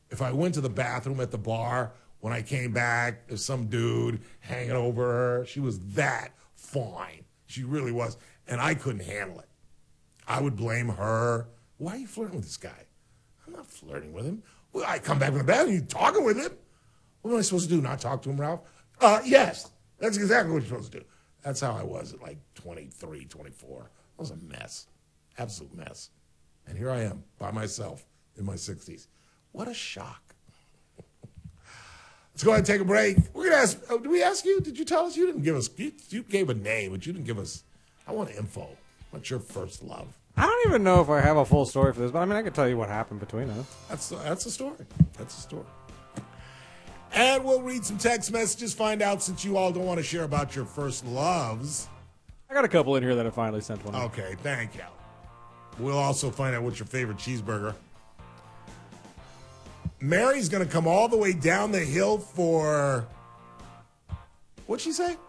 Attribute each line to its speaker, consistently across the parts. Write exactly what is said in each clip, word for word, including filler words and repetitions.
Speaker 1: If I went to the bathroom at the bar, when I came back, there's some dude hanging over her. She was that fine. She really was. And I couldn't handle it. I would blame her. Why are you flirting with this guy? I'm not flirting with him. Well, I come back from the bathroom, you talking with him? What am I supposed to do, not talk to him, Ralph? Uh, yes, that's exactly what you're supposed to do. That's how I was at like twenty-three, twenty-four. I was a mess, absolute mess. And here I am by myself in my sixties. What a shock. Let's go ahead and take a break. We're going to ask, oh, did we ask you? Did you tell us? You didn't give us, you, you gave a name, but you didn't give us, I want info. What's your first love?
Speaker 2: I don't even know if I have a full story for this, but I mean, I can tell you what happened between us.
Speaker 1: That's, that's a story. That's a story. And we'll read some text messages, find out since you all don't want to share about your first loves.
Speaker 2: I got a couple in here that I finally sent one.
Speaker 1: Okay, thank you. We'll also find out what's your favorite cheeseburger. Mary's going to come all the way down the hill for, what'd she say?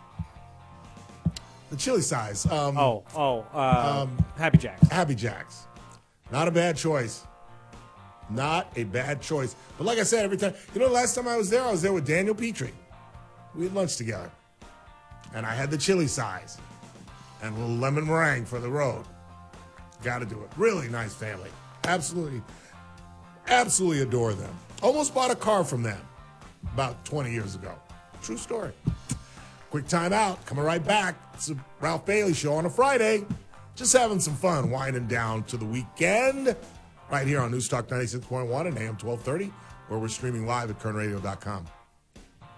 Speaker 1: The chili size. Um,
Speaker 2: oh, oh, uh,
Speaker 1: um,
Speaker 2: Happy Jacks.
Speaker 1: Happy Jacks. Not a bad choice. Not a bad choice. But like I said, every time, you know, the last time I was there, I was there with Daniel Petrie. We had lunch together. And I had the chili size and a little lemon meringue for the road. Got to do it. Really nice family. Absolutely, absolutely adore them. Almost bought a car from them about twenty years ago. True story. Quick time out. Coming right back. It's the Ralph Bailey Show on a Friday. Just having some fun, winding down to the weekend. Right here on News Talk ninety-six point one and A M twelve thirty, where we're streaming live at Kern Radio dot com.